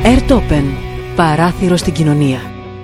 Airtopen. Παράθυρο στην κοινωνία.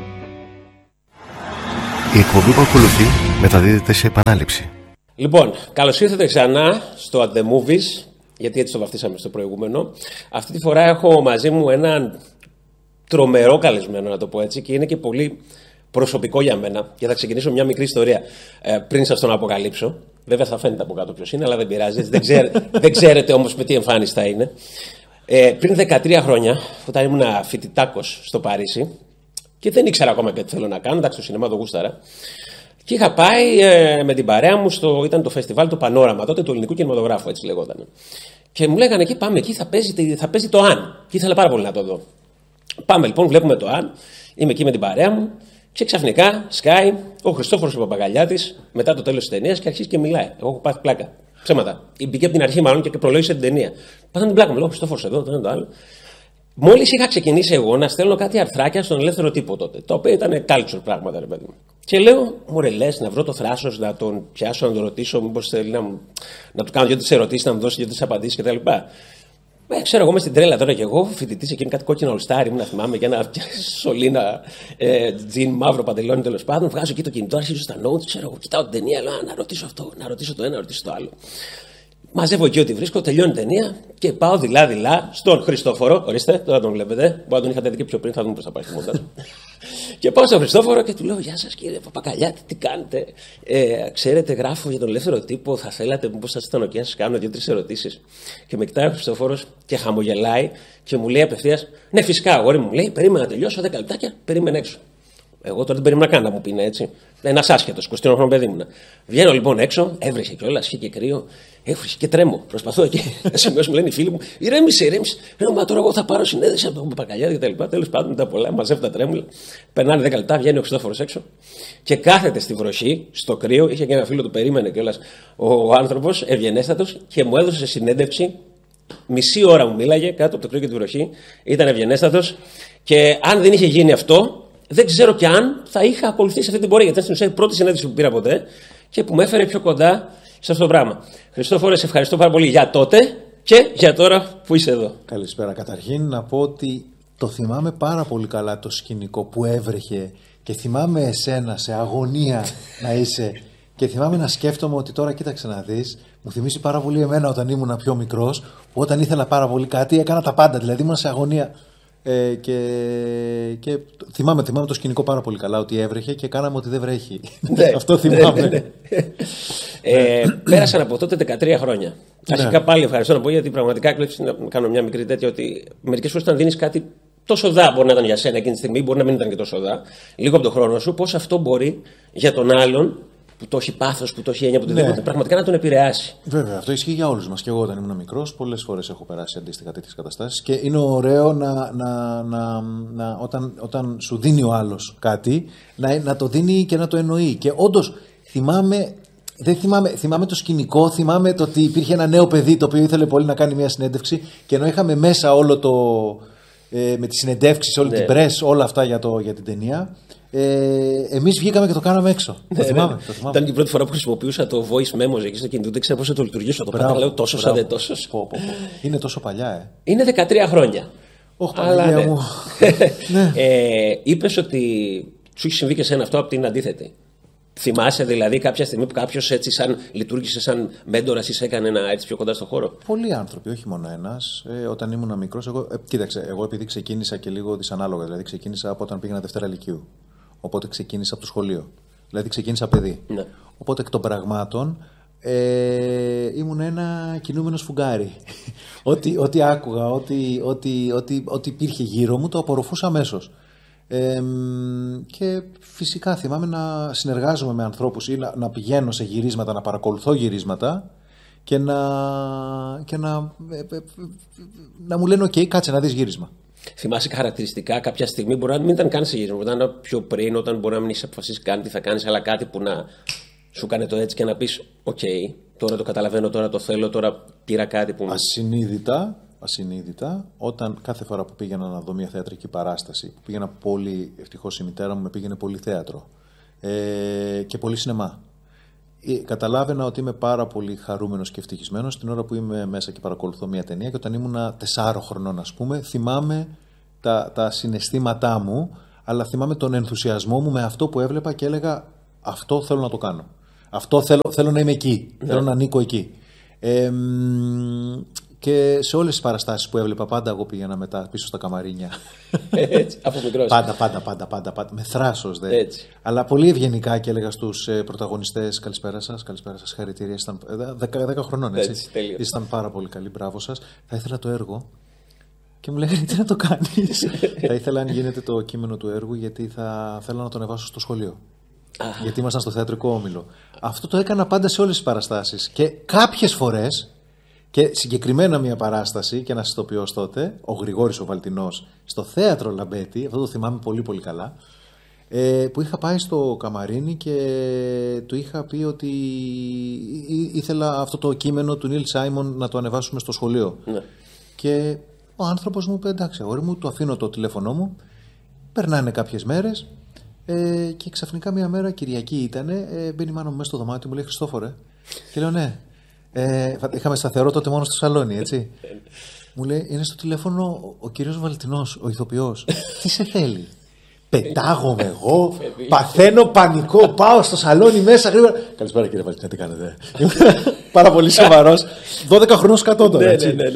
Η εκπομπή που ακολουθεί μεταδίδεται σε επανάληψη. Λοιπόν, καλώς ήρθατε ξανά στο At The Movies, γιατί έτσι το βαφτίσαμε στο προηγούμενο. Αυτή τη φορά έχω μαζί μου έναν τρομερό καλεσμένο, να το πω έτσι, και είναι και πολύ προσωπικό για μένα. Και θα ξεκινήσω μια μικρή ιστορία πριν σας τον αποκαλύψω. Βέβαια θα φαίνεται από κάτω ποιος είναι, αλλά δεν πειράζει. Δεν ξέρετε όμως με τι εμφάνιση θα είναι. Πριν 13 χρόνια, όταν ήμουν φοιτητάκος στο Παρίσι και δεν ήξερα ακόμα τι θέλω να κάνω, εντάξει, στο σινεμά το γούσταρα. Και είχα πάει με την παρέα μου ήταν το φεστιβάλ το Πανόραμα, τότε του ελληνικού κινηματογράφου, έτσι λεγόταν. Και μου λέγανε εκεί, πάμε εκεί, θα παίζει το Αν. Και ήθελα πάρα πολύ να το δω. Πάμε λοιπόν, βλέπουμε το Αν. Είμαι εκεί με την παρέα μου. Και ξαφνικά σκάει ο Χριστόφορος ο Παπαγκαλιάτης μετά το τέλος της ταινίας και αρχίζει και μιλάει. Εγώ έχω πάθει πλάκα. Ψέματα. Μπήκε από την αρχή μάλλον και προλόγησε την ταινία. Πάθαμε την πλάκα μου. Λέω Χριστόφορος εδώ, το ένα το άλλο. Μόλις είχα ξεκινήσει εγώ να στέλνω κάτι αρθράκια στον Ελεύθερο Τύπο τότε, τα οποία ήταν culture πράγματα, ρε παιδί μου. Και λέω, μωρέ, λες να βρω το θράσος, να τον πιάσω, να τον ρωτήσω, μήπως θέλει να του κάνω δύο-τρεις ερωτήσεις, να μου δώσει δύο-τρεις απαντήσεις κτλ. Ξέρω εγώ είμαι στην τρέλα τώρα και εγώ, φοιτητής εκείνη κάτι κόκκινο ολστάρι μου, να θυμάμαι και ένα σωλήνα τζιν μαύρο παντελόνι τέλος πάντων. Βγάζω εκεί το κινητό, αρχίζω στα notes, ξέρω εγώ, κοιτάω την ταινία, λέω να ρωτήσω αυτό, να ρωτήσω το ένα, να ρωτήσω το άλλο. Μαζεύω εκεί ό,τι βρίσκω, τελειώνει η ταινία και πάω δειλά-δειλά στον Χριστόφορο. Ορίστε, τώρα τον βλέπετε. Μπορεί να τον είχατε δει και πιο πριν, θα δούμε πώς θα πάει στη μοντάζ. Και πάω στον Χριστόφορο και του λέω: Γεια σας κύριε Παπακαλιάτη, τι κάνετε? Ξέρετε, γράφω για τον Ελεύθερο Τύπο. Θα θέλατε, μήπως σας ήταν OK να σας κάνω δύο-τρεις ερωτήσεις? Και με κοιτάει ο Χριστόφορος και χαμογελάει και μου λέει απευθείας: Ναι, φυσικά, αγόρι μου, λέει, περίμενα να τελειώσω 10 λεπτάκια, περίμενε έξω. Εγώ τώρα δεν περίμενα καν να μου πει έτσι. Ένας άσχετος, 21 χρονών παιδί μου. Βγαίνω λοιπόν έξω, έβρεχε κιόλας, είχε και κρύο, έβρεχε και τρέμω. Προσπαθώ εκεί. Σημειώσει μου λένε οι φίλοι μου: Ηρέμησε. Λέω: Μα τώρα εγώ θα πάρω συνέντευξη από τον Παπαγκαλιάτη κτλ. Τέλος πάντων, μετά πολλά, μαζεύω τα τρέμουλα. Περνάνε 10 λεπτά, βγαίνει ο Χριστόφορος έξω και κάθεται στη βροχή, στο κρύο. Είχε και ένα φίλο του, περίμενε κιόλας ο άνθρωπος, ευγενέστατος, και μου έδωσε συνέντευξη. Μισή ώρα μου μίλαγε κάτω από το κρύο και τη βροχή. Ήταν ευγενέστατος και αν δεν είχε γίνει αυτό, δεν ξέρω κι αν θα είχα ακολουθήσει αυτή την πορεία. Γιατί ήταν στην ουσία η πρώτη συνέντευξη που πήρα ποτέ και που με έφερε πιο κοντά σε αυτό το πράγμα. Χριστόφορε, σε ευχαριστώ πάρα πολύ για τότε και για τώρα που είσαι εδώ. Καλησπέρα. Καταρχήν να πω ότι το θυμάμαι πάρα πολύ καλά το σκηνικό που έβρεχε και θυμάμαι εσένα σε αγωνία να είσαι. Και θυμάμαι να σκέφτομαι ότι τώρα κοίταξε να δεις, μου θυμίσει πάρα πολύ εμένα όταν ήμουν πιο μικρός, που όταν ήθελα πάρα πολύ κάτι έκανα τα πάντα. Δηλαδή ήμουν σε αγωνία. Και θυμάμαι το σκηνικό πάρα πολύ καλά, ότι έβρεχε και κάναμε ότι δεν βρέχει. Αυτό θυμάμαι. Πέρασαν από τότε 13 χρόνια. Αρχικά πάλι ευχαριστώ να πω, γιατί πραγματικά έκλειψε να κάνω μια μικρή τέτοια, ότι μερικές φορές όταν δίνεις κάτι τόσο δά, μπορεί να ήταν για σένα εκείνη τη στιγμή, μπορεί να μην ήταν και τόσο δά, λίγο από τον χρόνο σου, πώς αυτό μπορεί για τον άλλον που το έχει πάθος, που το έχει έννοια, που οτιδήποτε, πραγματικά να τον επηρεάσει. Βέβαια, αυτό ισχύει για όλους μας. Και εγώ όταν ήμουν μικρός, πολλές φορές έχω περάσει αντίστοιχα τέτοιες καταστάσεις. Και είναι ωραίο όταν σου δίνει ο άλλος κάτι, να το δίνει και να το εννοεί. Και όντως θυμάμαι το σκηνικό, θυμάμαι το ότι υπήρχε ένα νέο παιδί το οποίο ήθελε πολύ να κάνει μια συνέντευξη, και ενώ είχαμε μέσα όλο το. Με τις συνεντεύξεις, όλη την press, όλα αυτά για την ταινία. Εμείς βγήκαμε και το κάναμε έξω. Το θυμάμαι. Ήταν και η πρώτη φορά που χρησιμοποιούσα το voice memos εκεί στο κινητό. Δεν ξέρω πώς θα το λειτουργήσω. Το πάντα λέω τόσο σαν δεν τόσο. Είναι τόσο παλιά, Είναι 13 χρόνια. Όχι, Παναγία μου. Είπες ότι σου έχει συμβεί και σένα αυτό από την αντίθετη. Θυμάσαι δηλαδή κάποια στιγμή που κάποιος έτσι σαν λειτουργήσε σαν μέντορας ή σε έκανε να έρθει πιο κοντά στον χώρο? Πολλοί άνθρωποι, όχι μόνο ένας. Όταν ήμουν μικρός, κοίταξε, εγώ επειδή ξεκίνησα και λίγο δυσανάλογα, δηλαδή ξεκίνησα από όταν πήγαινα Δευτέρα Λυκείου. Οπότε ξεκίνησα από το σχολείο. Δηλαδή ξεκίνησα παιδί. Ναι. Οπότε εκ των πραγμάτων ήμουν ένα κινούμενο σφουγγάρι. Ό,τι άκουγα, ό,τι υπήρχε γύρω μου, το απορροφούσα αμέσως. Και φυσικά θυμάμαι να συνεργάζομαι με ανθρώπους ή να πηγαίνω σε γυρίσματα, να παρακολουθώ γυρίσματα και να μου λένε «ΟΚ, κάτσε να δεις γύρισμα». Θυμάσαι χαρακτηριστικά κάποια στιγμή, μπορεί να μην ήταν καν σε γύρισμα, μπορεί να ήταν πιο πριν, όταν μπορεί να μην έχει αποφασίσει καν τι θα κάνεις, αλλά κάτι που να σου κάνει το έτσι και να πεις «ΟΚ, τώρα το καταλαβαίνω, τώρα το θέλω, τώρα πήρα κάτι που...» Ασυνείδητα, όταν κάθε φορά που πήγαινα να δω μια θεατρική παράσταση, που πήγαινα πολύ, ευτυχώς η μητέρα μου με πήγαινε πολύ θέατρο και πολύ σινεμά. Καταλάβαινα ότι είμαι πάρα πολύ χαρούμενος και ευτυχισμένος την ώρα που είμαι μέσα και παρακολουθώ μια ταινία, και όταν ήμουν 4 χρονών, ας πούμε, θυμάμαι τα συναισθήματά μου, αλλά θυμάμαι τον ενθουσιασμό μου με αυτό που έβλεπα και έλεγα αυτό θέλω να το κάνω. Αυτό θέλω να είμαι εκεί. Θέλω να ανήκω εκεί. Και σε όλες τις παραστάσεις που έβλεπα, πάντα εγώ πήγαινα μετά πίσω στα καμαρίνια. Έτσι, από μικρός. Πάντα. Με θράσος, δε. Έτσι. Αλλά πολύ ευγενικά και έλεγα στους πρωταγωνιστές: καλησπέρα σας, χαρητήρια. 10 χρονών, έτσι. Ήσταν πάρα πολύ καλοί, μπράβο σας. Θα ήθελα το έργο. Και μου λέγανε τι να το κάνεις. Θα ήθελα αν γίνεται το κείμενο του έργου, γιατί θα θέλω να το ανεβάσω στο σχολείο. Γιατί ήμασταν στο θεατρικό όμιλο. Αυτό το έκανα πάντα σε όλες τις παραστάσεις. Και κάποιες φορές, και συγκεκριμένα μια παράσταση, και ένας ηθοποιός τότε, ο Γρηγόρης ο Βαλτινός, στο θέατρο Λαμπέτη, αυτό το θυμάμαι πολύ πολύ καλά, που είχα πάει στο καμαρίνι και του είχα πει ότι ήθελα αυτό το κείμενο του Νίλ Σάιμον να το ανεβάσουμε στο σχολείο. Ναι. Και ο άνθρωπος μου είπε: εντάξει, αγόρι μου, το αφήνω το τηλέφωνό μου. Περνάνε κάποιες μέρες και ξαφνικά μια μέρα, Κυριακή ήτανε, μπαίνει η μάνα μου μέσα στο δωμάτιο, μου λέει: Χριστόφορε. Και λέω: ναι. Είχαμε σταθερό τότε μόνο στο σαλόνι, έτσι. Μου λέει: είναι στο τηλέφωνο ο κύριος Βαλτινός, ο ηθοποιός. Τι σε θέλει? Πετάγομαι εγώ, παθαίνω πανικό, πάω στο σαλόνι μέσα γρήγορα. Καλησπέρα κύριε Βαλτινά, τι κάνετε? Πάρα πολύ σοβαρός. 12 χρονών σκατώ τώρα, έτσι. Ναι.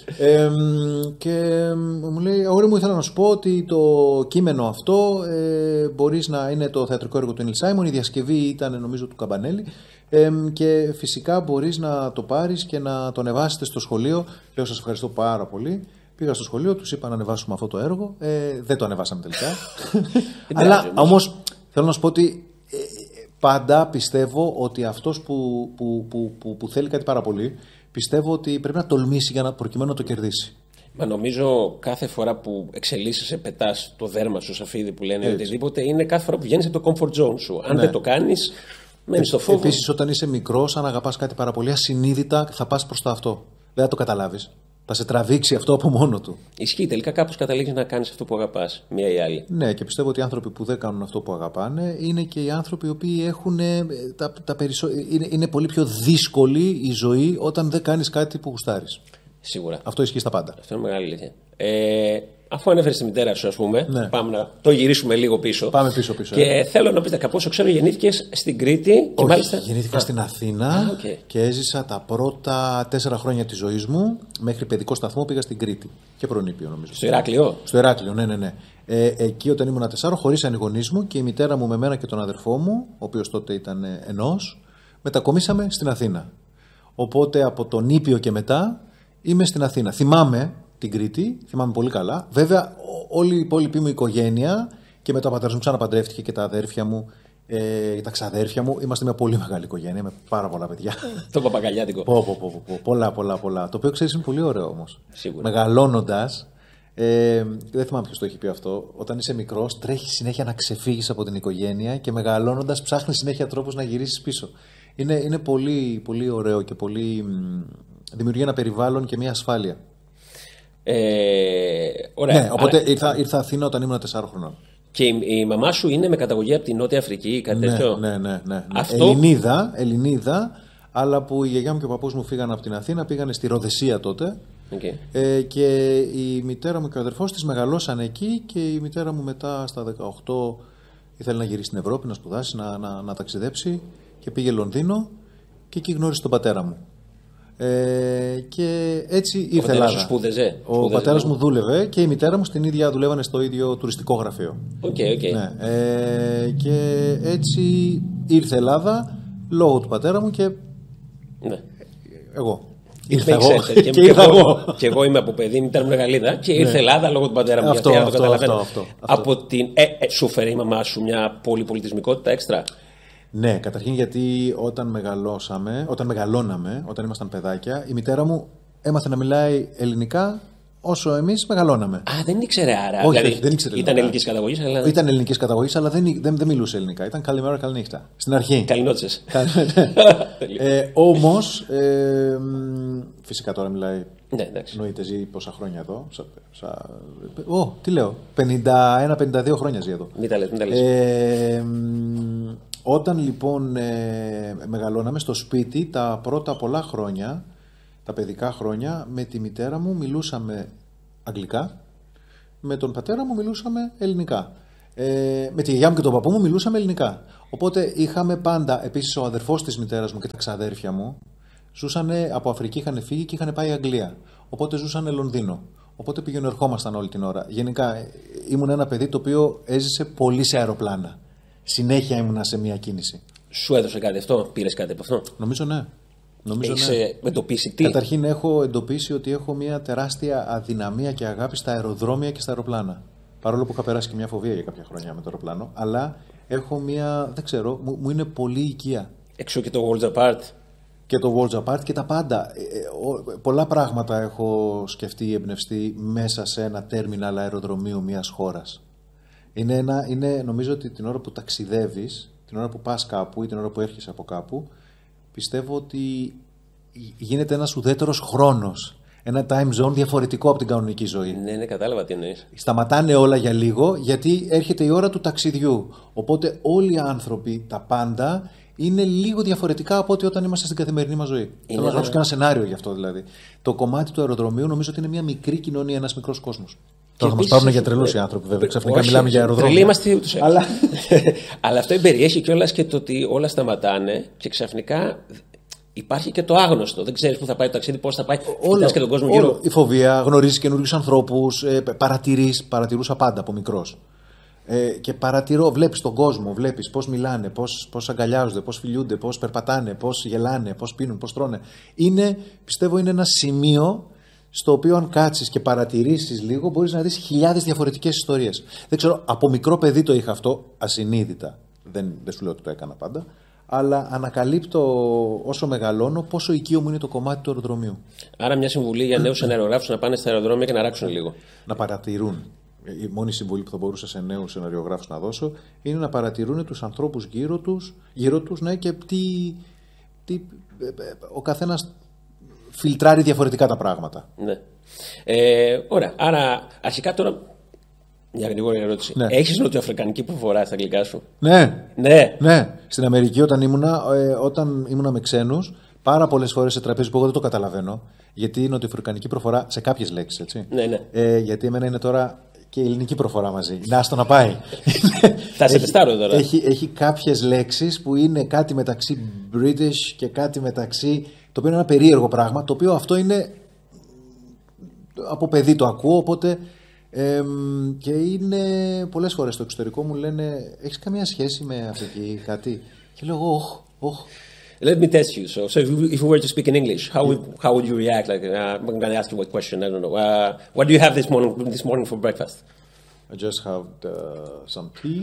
Και μου λέει: αγόρι μου, ήθελα να σου πω ότι το κείμενο αυτό μπορείς να είναι το θεατρικό έργο του Νίλ Σάιμον. Η διασκευή ήταν νομίζω του Καμπανέλη. Και φυσικά μπορείς να το πάρεις και να το ανεβάσετε στο σχολείο. Λέω: σας ευχαριστώ πάρα πολύ. Πήγα στο σχολείο, τους είπα να ανεβάσουμε αυτό το έργο. Δεν το ανεβάσαμε τελικά. Αλλά όμως θέλω να σου πω ότι πάντα πιστεύω ότι αυτός που θέλει κάτι πάρα πολύ, πιστεύω ότι πρέπει να τολμήσει προκειμένου να το κερδίσει. Μα νομίζω κάθε φορά που εξελίσσεσαι, πετάς το δέρμα σου, σαφίδι που λένε, οτιδήποτε, είναι κάθε φορά που βγαίνεις από το comfort zone σου. Αν δεν το κάνεις, μένεις στο φόβο. Επίσης, όταν είσαι μικρός, αν αγαπάς κάτι πάρα πολύ, ασυνείδητα θα πας προς το αυτό. Δεν θα το καταλάβεις. Θα σε τραβήξει αυτό από μόνο του. Ισχύει, τελικά κάπως καταλήγεις να κάνεις αυτό που αγαπάς, μία ή άλλη. Ναι, και πιστεύω ότι οι άνθρωποι που δεν κάνουν αυτό που αγαπάνε είναι και οι άνθρωποι οι οποίοι έχουν είναι πολύ πιο δύσκολη η ζωή όταν δεν κάνεις κάτι που γουστάρεις. Σίγουρα. Αυτό ισχύει στα πάντα. Αυτό είναι μεγάλη αλήθεια. Αφού ανέφερες τη μητέρα σου, ας πούμε, ναι. Πάμε να το γυρίσουμε λίγο πίσω. Πάμε πίσω. Και θέλω να πεις, από όσο ξέρω, γεννήθηκες στην Κρήτη. Όχι, και μάλιστα... γεννήθηκα στην Αθήνα και έζησα τα πρώτα 4 χρόνια της ζωής μου. Μέχρι παιδικό σταθμό πήγα στην Κρήτη. Και προνήπιο, νομίζω. Στο Ηράκλειο. Στο Ηράκλειο, ναι. Εκεί όταν ήμουν 4, χωρίσαν οι γονείς μου και η μητέρα μου με μένα και τον αδερφό μου, ο οποίος τότε ήταν ενός, μετακομίσαμε στην Αθήνα. Οπότε από τον Ήπιο και μετά είμαι στην Αθήνα. Θυμάμαι την Κρήτη, θυμάμαι πολύ καλά. Βέβαια, όλη η υπόλοιπη μου οικογένεια και μετά ο πατέρας μου ξαναπαντρεύτηκε και τα αδέρφια μου, τα ξαδέρφια μου. Είμαστε μια πολύ μεγάλη οικογένεια με πάρα πολλά παιδιά. Το παπαγκαλιάτικο. Πολλά. Το οποίο ξέρεις είναι πολύ ωραίο όμως. Σίγουρα. Μεγαλώνοντας, δεν θυμάμαι ποιος το έχει πει αυτό. Όταν είσαι μικρός, τρέχεις συνέχεια να ξεφύγεις από την οικογένεια και μεγαλώνοντας ψάχνεις συνέχεια τρόπους να γυρίσεις πίσω. Είναι πολύ, πολύ ωραίο και δημιουργεί ένα περιβάλλον και μια ασφάλεια. Ωραία. Ναι, οπότε ήρθα Αθήνα όταν ήμουν 4 χρονών. Και η μαμά σου είναι με καταγωγή από τη Νότια Αφρική ή κάτι τέτοιο? Ναι. Αυτό... Ελληνίδα, αλλά που η γιαγιά μου και ο παππούς μου φύγαν από την Αθήνα, πήγανε στη Ροδεσία τότε. Okay. Και η μητέρα μου και ο αδερφός της μεγαλώσαν εκεί και η μητέρα μου μετά στα 18 ήθελε να γυρίσει στην Ευρώπη, να σπουδάσει, να ταξιδέψει και πήγε Λονδίνο και εκεί γνώρισε τον πατέρα μου. Και έτσι ήρθε Ελλάδα. Σπούδεζε. Ο πατέρας μου δούλευε και η μητέρα μου στην ίδια δουλεύανε στο ίδιο τουριστικό γραφείο. Okay. Ναι. Και έτσι ήρθε Ελλάδα λόγω του πατέρα μου και ναι. εγώ. Και εγώ είμαι από παιδί, μητέρα μου Γαλλίδα και ήρθε Ελλάδα λόγω του πατέρα μου. Αυτό. Από την σου φέρε η μαμά σου μια πολυπολιτισμικότητα έξτρα? Ναι, καταρχήν γιατί όταν μεγαλώναμε, όταν ήμασταν παιδάκια, η μητέρα μου έμαθε να μιλάει ελληνικά όσο εμείς μεγαλώναμε. Α, δεν ήξερε άρα. Όχι, δηλαδή, δεν ήξερε. Ήταν ελληνικής καταγωγής, αλλά. Ήταν ελληνικής καταγωγής, αλλά δεν μιλούσε ελληνικά. Ήταν καλημέρα, καληνύχτα. Στην αρχή. Καληνότσες. Όμως, φυσικά τώρα μιλάει. Ναι, εντάξει. Εννοείται, ζει πόσα χρόνια εδώ. Τι λέω. 51-52 χρόνια ζει εδώ. Μην τα λες. Όταν λοιπόν μεγαλώναμε στο σπίτι, τα πρώτα πολλά χρόνια, τα παιδικά χρόνια, με τη μητέρα μου μιλούσαμε αγγλικά Με τον πατέρα μου μιλούσαμε ελληνικά. Με τη γιαγιά μου και τον παππού μου μιλούσαμε ελληνικά. Οπότε είχαμε πάντα, επίσης ο αδερφός της μητέρας μου και τα ξαδέρφια μου ζούσαν από Αφρική, είχαν φύγει και είχαν πάει Αγγλία. Οπότε ζούσαν Λονδίνο. Οπότε πήγαινε ερχόμασταν όλη την ώρα. Γενικά ήμουν ένα παιδί το οποίο έζησε πολύ σε αεροπλάνα. Συνέχεια ήμουνα σε μια κίνηση. Σου έδωσε κάτι αυτό, πήρες κάτι από αυτό? Νομίζω ναι. Έχεις εντοπίσει τι? Καταρχήν έχω εντοπίσει ότι έχω μια τεράστια αδυναμία και αγάπη στα αεροδρόμια και στα αεροπλάνα. Παρόλο που είχα περάσει και μια φοβία για κάποια χρόνια με το αεροπλάνο, αλλά έχω μια, δεν ξέρω, μου είναι πολύ οικία. Εξού και το Worlds Apart. Και το Worlds Apart και τα πάντα. Πολλά πράγματα έχω σκεφτεί ή εμπνευστεί μέσα σε ένα τέρμιναλ αεροδρομίου μιας χώρας. Είναι, νομίζω ότι την ώρα που ταξιδεύεις, την ώρα που πας κάπου ή την ώρα που έρχεσαι από κάπου, πιστεύω ότι γίνεται ένας ουδέτερος χρόνος. Ένα time zone διαφορετικό από την κανονική ζωή. Ναι, κατάλαβα τι εννοείς. Σταματάνε όλα για λίγο γιατί έρχεται η ώρα του ταξιδιού. Οπότε όλοι οι άνθρωποι, τα πάντα, είναι λίγο διαφορετικά από ό,τι όταν είμαστε στην καθημερινή μας ζωή. Θέλω να γράψω και ένα σενάριο γι' αυτό δηλαδή. Το κομμάτι του αεροδρομίου νομίζω ότι είναι μια μικρή κοινωνία, ένας μικρός κόσμος. Τώρα θα μας πάρουν για τρελούς οι άνθρωποι, βέβαια. Ξαφνικά μιλάμε για αεροδρόμια. Τρελοί είμαστε ούτως ή άλλως. Αλλά αυτό περιέχει κιόλας και το ότι όλα σταματάνε και ξαφνικά υπάρχει και το άγνωστο. Δεν ξέρεις πού θα πάει το ταξίδι, πώς θα πάει. Κοιτάς και τον κόσμο γύρω. Η φοβία, γνωρίζεις καινούριους ανθρώπους, παρατηρούσα πάντα από μικρός. Και παρατηρώ, βλέπεις τον κόσμο, βλέπεις πώς μιλάνε, πώς αγκαλιάζονται, πώς φιλιούνται, πώς περπατάνε, πώς γελάνε, πώς πίνουν, πώς τρώνε. Πιστεύω είναι ένα σημείο στο οποίο αν κάτσεις και παρατηρήσεις λίγο μπορείς να δεις χιλιάδες διαφορετικές ιστορίες. Δεν ξέρω, από μικρό παιδί το είχα αυτό, ασυνείδητα. Δεν σου λέω ότι το έκανα πάντα. Αλλά ανακαλύπτω όσο μεγαλώνω πόσο οικείο μου είναι το κομμάτι του αεροδρομίου. Άρα μια συμβουλή για νέους αερογράφους να πάνε στα αεροδρόμια και να ράξουν λίγο. Να παρατηρούν. Η μόνη συμβουλή που θα μπορούσα σε νέους σεναριογράφους να δώσω είναι να παρατηρούν τους ανθρώπους γύρω τους ναι, και τι ο καθένας φιλτράρει διαφορετικά τα πράγματα. Ναι. Ωραία. Άρα, αρχικά τώρα, μια γρήγορη ερώτηση. Ναι. Έχεις νοτιοαφρικανική προφορά στα αγγλικά σου? Ναι. Στην Αμερική όταν ήμουνα με ξένους, πάρα πολλές φορές σε τραπέζι που εγώ δεν το καταλαβαίνω, γιατί η νοτιοαφρικανική προφορά σε κάποιες λέξεις, έτσι. Ναι. Γιατί εμένα είναι τώρα και η ελληνική προφορά μαζί. Να στο να πάει. Θα σε τεστάρω τώρα. Έχει κάποιες λέξεις που είναι κάτι μεταξύ British και κάτι μεταξύ. Το οποίο είναι ένα περίεργο πράγμα. Το οποίο αυτό είναι. Από παιδί το ακούω, οπότε. Και είναι πολλές φορές στο εξωτερικό μου λένε: έχεις καμία σχέση με Αφρική, κάτι? Και λέω: όχι. Let me test you. So if we were to speak in English, how would you react? Like, I'm going to ask you what question. I don't know. What do you have this morning for breakfast? I just have some tea,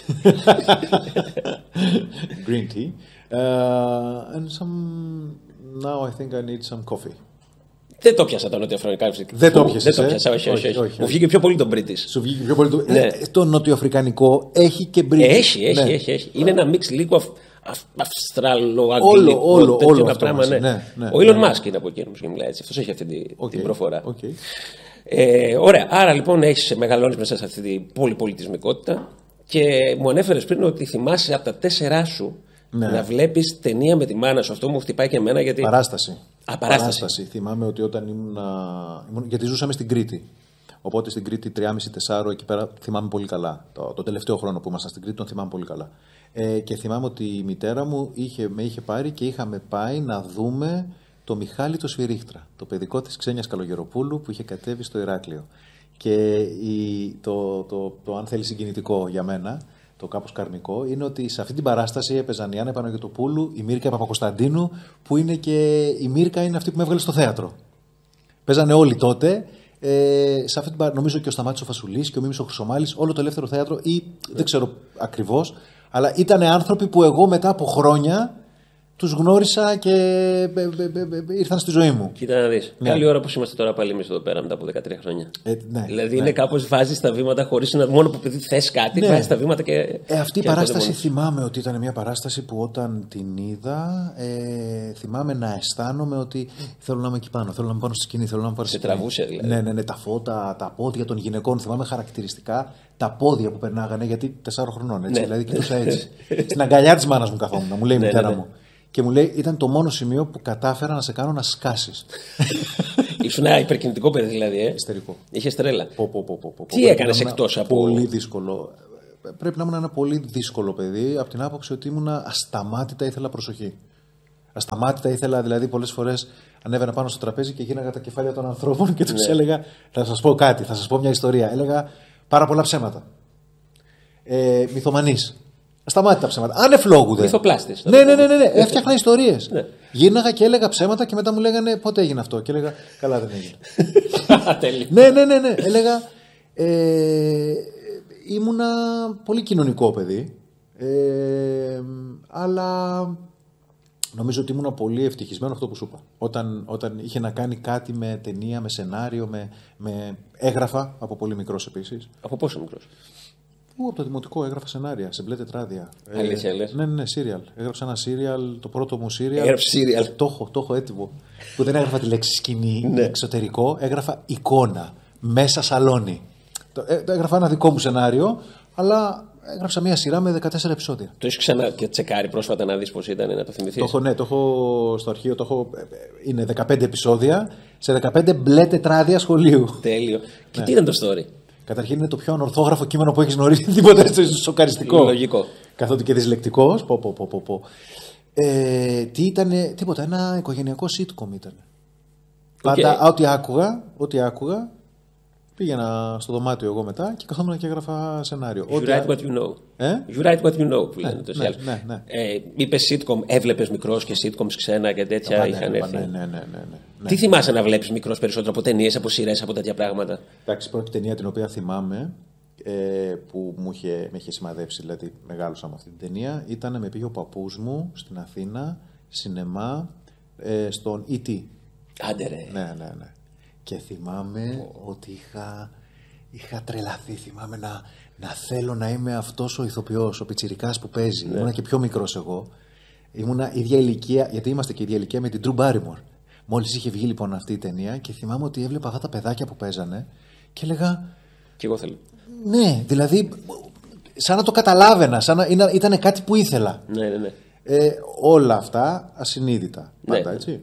green tea, and some. Now I think I need some coffee. Δεν το πιάσα το νοτιοαφρικανικό. Δεν το πιάσα. Όχι. Μου βγήκε πιο πολύ το British. Σου βγήκε πιο πολύ το. Το νοτιοαφρικανικό έχει και British. Έχει. Είναι ένα mix λίγο αυστραλο-αγγλικό. Όλο αυτό πράγμα. Ο Elon Musk είναι από εκείνο και μιλάει έτσι. Αυτός έχει αυτή την προφορά. Ωραία. Άρα λοιπόν έχεις μεγαλώνει μέσα σε αυτή την πολυπολιτισμικότητα και μου ανέφερες πριν ότι θυμάσαι από τα 4 σου να βλέπεις ταινία με τη μάνα σου. Αυτό μου χτυπάει και εμένα γιατί. Παράσταση. Θυμάμαι ότι όταν γιατί ζούσαμε στην Κρήτη. Οπότε στην Κρήτη 3,5-4 εκεί πέρα θυμάμαι πολύ καλά. Το τελευταίο χρόνο που ήμασταν στην Κρήτη τον θυμάμαι πολύ καλά. Και θυμάμαι ότι η μητέρα μου με είχε πάρει και είχαμε πάει να δούμε το Μιχάλη το Σφυρίχτρα, το παιδικό της Ξένιας Καλογεροπούλου που είχε κατέβει στο Ηράκλειο. Και το αν θέλει συγκινητικό για μένα, το κάπως καρμικό, είναι ότι σε αυτή την παράσταση έπαιζαν η Άννα Παναγιωτοπούλου, η Μύρκα Παπακοσταντίνου, που είναι και η Μύρκα είναι αυτή που με έβγαλε στο θέατρο. Παίζανε όλοι τότε. Σε αυτή την νομίζω και ο Σταμάτης ο Φασουλής και ο Μίμης ο Χρυσομάλης, όλο το ελεύθερο θέατρο, ή δεν ξέρω ακριβώς, αλλά ήταν άνθρωποι που εγώ μετά από χρόνια τους γνώρισα και ήρθαν στη ζωή μου. Κοίτα να δεις. Καλή ώρα που είμαστε τώρα πάλι εμείς εδώ πέρα μετά από 13 χρόνια. Δηλαδή είναι κάπως βάζεις τα βήματα χωρίς να. Μόνο που επειδή θες κάτι, βάζεις τα βήματα και. Αυτή η παράσταση θυμάμαι ότι ήταν μια παράσταση που όταν την είδα, θυμάμαι να αισθάνομαι ότι θέλω να είμαι εκεί πάνω, θέλω να είμαι πάνω στη σκηνή, θέλω να είμαι πάνω στη σκηνή. Σε τραβούσε δηλαδή. Ναι, τα φώτα, τα πόδια των γυναικών. Θυμάμαι χαρακτηριστικά τα πόδια που περνάγανε, γιατί 4 χρονών έτσι. Δηλαδή κοιτούσα έτσι. Στην αγκαλιά της μάνας μου καθόμουν, μου λέει η μητέρα μου. Και μου λέει, ήταν το μόνο σημείο που κατάφερα να σε κάνω να σκάσεις. Ήσουν ένα υπερκινητικό παιδί δηλαδή. Ιστερικό. Είχε τρέλα. Πω. Τι έκανες εκτός από. Πολύ δύσκολο. Πρέπει να ήμουν ένα πολύ δύσκολο παιδί από την άποψη ότι ήμουν ασταμάτητα ήθελα προσοχή. Ασταμάτητα ήθελα, δηλαδή πολλές φορές ανέβαινα πάνω στο τραπέζι και γίναγα τα κεφάλια των ανθρώπων και τους έλεγα: θα σας πω κάτι, θα σας πω μια ιστορία. Έλεγα πάρα πολλά ψέματα. Μυθομανής. Ασταμάτητα ψέματα. Ανεφλόγουδε. Μυθοπλάστης. Ναι. Έφτιαχνα ιστορίες. Γίναγα και έλεγα ψέματα και μετά μου λέγανε πότε έγινε αυτό. Και έλεγα: καλά, δεν έγινε. Ναι. Έλεγα. Ήμουνα πολύ κοινωνικό παιδί. Αλλά νομίζω ότι ήμουνα πολύ ευτυχισμένο αυτό που σου είπα. Όταν είχε να κάνει κάτι με ταινία, με σενάριο, με έγραφα από πολύ μικρός επίσης. Από πόσο μικρός? Από το δημοτικό έγραφα σενάρια σε μπλε τετράδια. Αλήθεια λες? Ναι, σύριαλ. Έγραψα ένα σύριαλ, το πρώτο μου σύριαλ. Έγραψε σύριαλ. Το έχω έτοιμο. Που δεν έγραφα τη λέξη σκηνή, εξωτερικό, έγραφα εικόνα, μέσα σαλόνι. Έγραφα ένα δικό μου σενάριο, αλλά έγραψα μια σειρά με 14 επεισόδια. Το έχεις ξανά και τσεκάρει πρόσφατα να δεις πώς ήταν, να το θυμηθείς? Το έχω στο αρχείο, είναι 15 επεισόδια σε 15 μπλε τετράδια σχολείου. Τέλειο. Και τι ήταν το story? Καταρχήν είναι το πιο ανορθόγραφο κείμενο που έχεις γνωρίσει. Τίποτα έτσι σοκαριστικό. Λογικό. Καθότι και δυσλεκτικός. Τι ήτανε, τίποτα. Ένα οικογενειακό sitcom ήταν. Πάντα ό,τι άκουγα, πήγαινα στο δωμάτιο εγώ μετά και καθόμουν και έγραφα σενάριο. You write what you know. You write what you know που λένε το σιάλ. Είπες sitcom, έβλεπες μικρός και sitcoms ξένα και τέτοια είχαν έρθει. Ναι. Τι θυμάσαι να βλέπεις μικρός περισσότερο από ταινίες, από σειρές, από τέτοια πράγματα? Εντάξει, η πρώτη ταινία την οποία θυμάμαι που με είχε σημαδέψει, δηλαδή μεγάλωσα με αυτή την ταινία, με πήγε ο παππούς μου στην Αθήνα, σινεμά, στον E.T. Άντε ρε. Ναι. Και θυμάμαι ότι είχα τρελαθεί. Θυμάμαι να θέλω να είμαι αυτός ο ηθοποιός, ο πιτσιρικάς που παίζει. Ήμουνα και πιο μικρός εγώ. Ήμουνα ίδια ηλικία, γιατί είμαστε και ίδια ηλικία με την Drew Barrymore. Μόλις είχε βγει λοιπόν αυτή η ταινία και θυμάμαι ότι έβλεπα αυτά τα παιδάκια που παίζανε και έλεγα. Και εγώ θέλω. Ναι, δηλαδή σαν να το καταλάβαινα, σαν να ήταν κάτι που ήθελα. Ναι. Όλα αυτά ασυνείδητα. Πάντα, έτσι.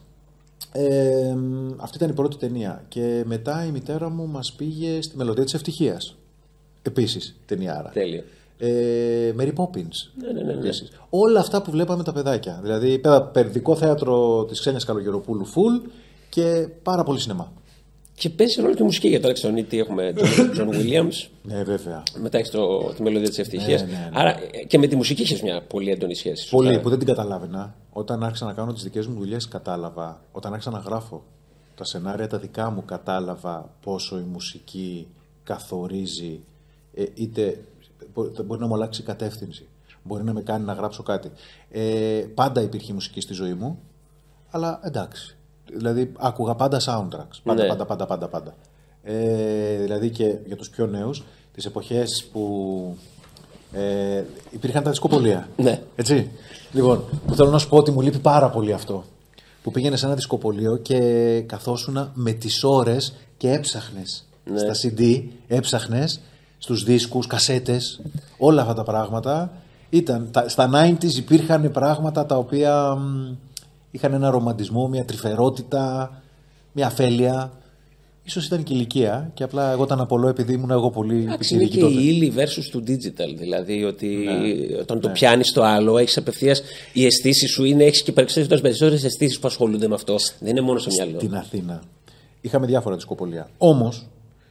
Αυτή ήταν η πρώτη ταινία. Και μετά η μητέρα μου μας πήγε στη Μελωδία της Ευτυχίας. Επίσης ταινιάρα. Τέλειο. Mary Poppins. Ναι. Επίσης. Όλα αυτά που βλέπαμε τα παιδάκια. Δηλαδή παιδικό θέατρο της Ξένιας Καλογεροπούλου full και πάρα πολύ σινεμά. Και παίζει ρόλο και η μουσική, για τώρα στον E.T. έχουμε τον John Williams. Ναι, βέβαια. Μετά έχει τη Μελωδία της Ευτυχίας. Ναι. Άρα και με τη μουσική έχεις μια πολύ έντονη σχέση. Πολύ, που δεν την καταλάβαινα. Όταν άρχισα να κάνω τις δικές μου δουλειές, κατάλαβα. Όταν άρχισα να γράφω τα σενάρια τα δικά μου, κατάλαβα πόσο η μουσική καθορίζει. Είτε μπορεί να μου αλλάξει κατεύθυνση. Μπορεί να με κάνει να γράψω κάτι. Πάντα υπήρχε μουσική στη ζωή μου, αλλά εντάξει. Δηλαδή, άκουγα πάντα soundtracks. Πάντα. Δηλαδή και για τους πιο νέους, τις εποχές που υπήρχαν τα δισκοπολία. Ναι. Έτσι. Λοιπόν, που θέλω να σου πω ότι μου λείπει πάρα πολύ αυτό. Που πήγαινε σε ένα δισκοπολείο και καθόσουνα με τις ώρες και έψαχνες στα CD, έψαχνες στους δίσκους, κασέτες, όλα αυτά τα πράγματα. Στα 90s υπήρχαν πράγματα τα οποία είχαν ένα ρομαντισμό, μια τρυφερότητα, μια αφέλεια. Ίσως ήταν και ηλικία και απλά εγώ ήταν απολώ επειδή ήμουν εγώ πολύ πιτσιρική τότε. Είναι και η ύλη versus του digital. Δηλαδή ότι όταν το πιάνεις το άλλο, έχεις απευθείας οι αισθήσεις σου έχεις και περισσότερες αισθήσεις που ασχολούνται με αυτό. Δεν είναι μόνο στο μυαλό. Στην Αθήνα είχαμε διάφορα δισκοπολία. Όμως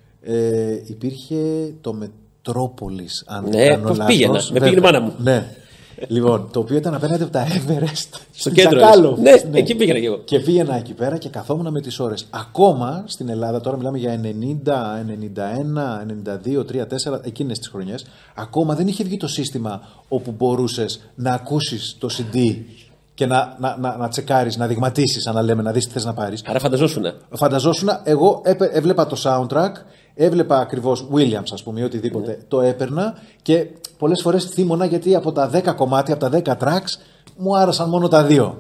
υπήρχε το Μετρόπολης. Αν κάνω λάθος. Πήγαινα. Με πήγαινε η μάνα μου. Ναι. Λοιπόν, το οποίο ήταν απέναντι από τα Everest. Στο κέντρο. Ναι, εκεί πήγαινα και εγώ. Και πήγαινα εκεί πέρα και καθόμουν με τις ώρες. Ακόμα στην Ελλάδα, τώρα μιλάμε για 90, 91, 92, 3, 4, εκείνες τις χρονιές, ακόμα δεν είχε βγει το σύστημα όπου μπορούσες να ακούσεις το CD και να τσεκάρεις, να δειγματίσεις, αν λέμε, να δεις τι θες να πάρεις. Άρα Φανταζόσουνα. Εγώ έβλεπα το soundtrack, έβλεπα ακριβώς Williams, ας πούμε, ή οτιδήποτε, το έπαιρνα και πολλές φορές θύμωνα γιατί από τα 10 κομμάτια, από τα 10 tracks, μου άρεσαν μόνο τα 2.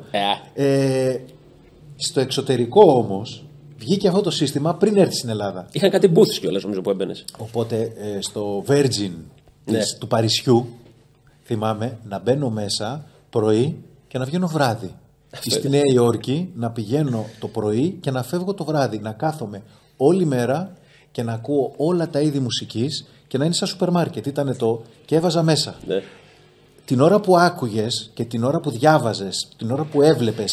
Στο εξωτερικό όμως βγήκε αυτό το σύστημα πριν έρθει στην Ελλάδα. Είχαν κάτι booths κιόλας νομίζω που έμπαινες. Οπότε στο Virgin του Παρισιού θυμάμαι να μπαίνω μέσα πρωί και να βγαίνω βράδυ. Στη Νέα Υόρκη να πηγαίνω το πρωί και να φεύγω το βράδυ. Να κάθομαι όλη μέρα και να ακούω όλα τα είδη μουσικής και να είναι σαν σούπερ μάρκετ. Ήτανε και έβαζα μέσα. Ναι. Την ώρα που άκουγες και την ώρα που διάβαζες, την ώρα που έβλεπες